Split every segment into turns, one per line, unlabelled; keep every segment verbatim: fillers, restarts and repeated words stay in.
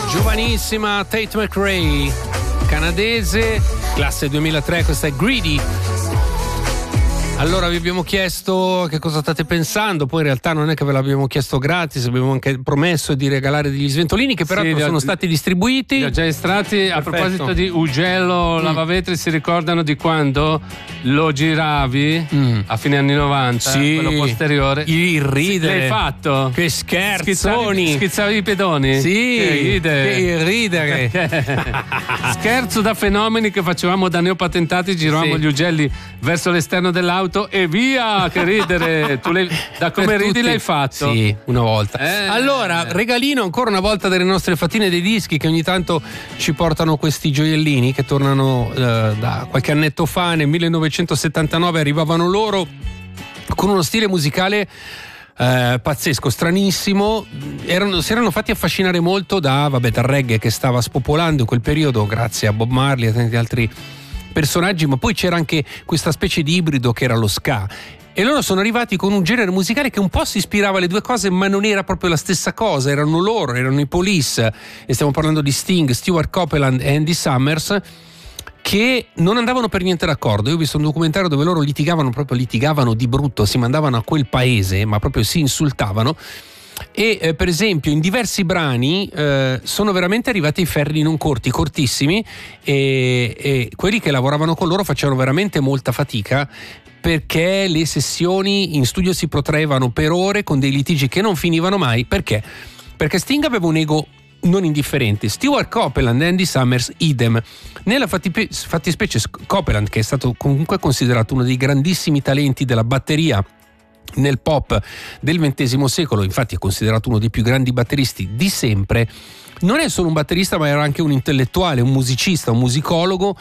Giovanissima Tate McRae, canadese, classe duemilatré, questa è Greedy. Allora vi abbiamo chiesto che cosa state pensando, poi in realtà non è che ve l'abbiamo chiesto gratis, abbiamo anche promesso di regalare degli sventolini che peraltro sì, sono ho, stati distribuiti.
Li ho già estratti. A proposito di Ugello mm. Lavavetri, si ricordano di quando lo giravi mm. a fine anni novanta,
sì.
quello posteriore?
Il ridere.
L'hai fatto?
Che scherzoni.
Schizzavi, schizzavi i pedoni?
Sì.
Che ridere.
Che ridere.
Scherzo da fenomeni che facevamo da neopatentati, giravamo sì. gli ugelli verso l'esterno dell'auto e via, che ridere. Tu da come per ridi tutti. L'hai fatto?
Sì, una volta.
Eh.
Allora, regalino ancora una volta delle nostre fatine dei dischi che ogni tanto ci portano questi gioiellini che tornano eh, da qualche annetto fa. Nel millenovecentosettantanove arrivavano loro con uno stile musicale eh, pazzesco, stranissimo. Erano, si erano fatti affascinare molto da, vabbè, dal reggae che stava spopolando in quel periodo grazie a Bob Marley e a tanti altri personaggi, ma poi c'era anche questa specie di ibrido che era lo ska, e loro sono arrivati con un genere musicale che un po' si ispirava alle due cose, ma non era proprio la stessa cosa. Erano loro, erano i Police, e stiamo parlando di Sting, Stewart Copeland e Andy Summers, che non andavano per niente d'accordo. Io ho visto un documentario dove loro litigavano, proprio litigavano di brutto, si mandavano a quel paese, ma proprio si insultavano. E eh, per esempio in diversi brani eh, sono veramente arrivati i ferri non corti, cortissimi, e, e quelli che lavoravano con loro facevano veramente molta fatica, perché le sessioni in studio si protraevano per ore con dei litigi che non finivano mai. Perché? Perché Sting aveva un ego non indifferente, Stewart Copeland e Andy Summers idem. Nella fattispecie Copeland, che è stato comunque considerato uno dei grandissimi talenti della batteria nel pop del ventesimo secolo, infatti è considerato uno dei più grandi batteristi di sempre, non è solo un batterista ma era anche un intellettuale, un musicista, un musicologo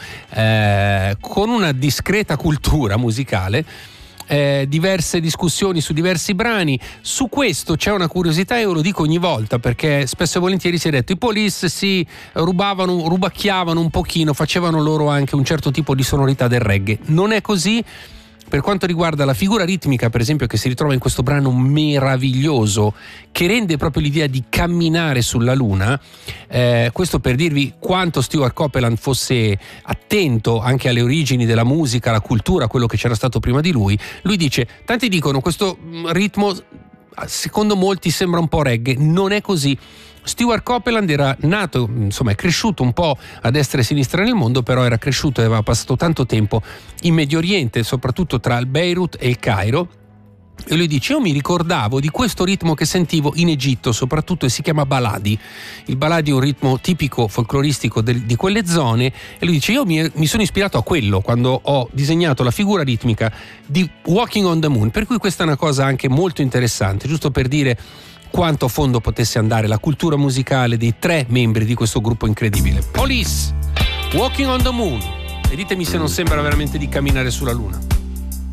eh, con una discreta cultura musicale. Eh, diverse discussioni su diversi brani. Su questo c'è una curiosità, e io lo dico ogni volta perché spesso e volentieri si è detto i Police si rubavano, rubacchiavano un pochino, facevano loro anche un certo tipo di sonorità del reggae. Non è così. Per quanto riguarda la figura ritmica, per esempio, che si ritrova in questo brano meraviglioso, che rende proprio l'idea di camminare sulla luna, eh, questo per dirvi quanto Stewart Copeland fosse attento anche alle origini della musica, alla cultura, quello che c'era stato prima di lui. Lui dice, tanti dicono questo ritmo secondo molti sembra un po' reggae, non è così. Stewart Copeland era nato, insomma è cresciuto un po' a destra e a sinistra nel mondo, però era cresciuto e aveva passato tanto tempo in Medio Oriente, soprattutto tra il Beirut e il Cairo. E lui dice, io mi ricordavo di questo ritmo che sentivo in Egitto soprattutto, e si chiama baladi. Il baladi è un ritmo tipico folcloristico del, di quelle zone, e lui dice, io mi, mi sono ispirato a quello quando ho disegnato la figura ritmica di Walking on the Moon. Per cui questa è una cosa anche molto interessante, giusto per dire quanto a fondo potesse andare la cultura musicale dei tre membri di questo gruppo incredibile. Police, Walking on the Moon, e ditemi se non sembra veramente di camminare sulla luna.